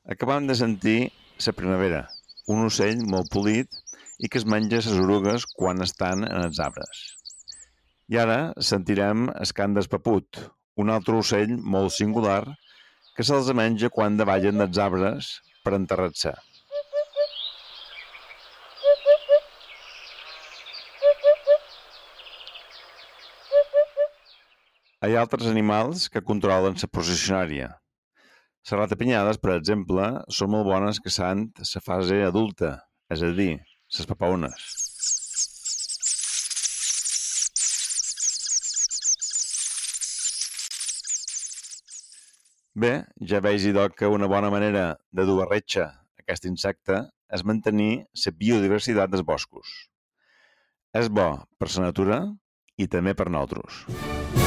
Acabam de sentir la primavera, un ocell molt polit i que es menja les orugues quan estan en els arbres. I ara sentirem el cant del paput, un altre ocell molt singular que se'ls menja quan davallen dels arbres per enterrar-se. Hi ha altres animals que controlen la posicionària. Les ratapinyades, per exemple, són molt bones caçant la fase adulta, és a dir, les papaunes. Bé, ja veig, idò, que una bona manera de dur a retxa aquest insecte és mantenir la biodiversitat dels boscos. És bo per la natura i també per nosaltres.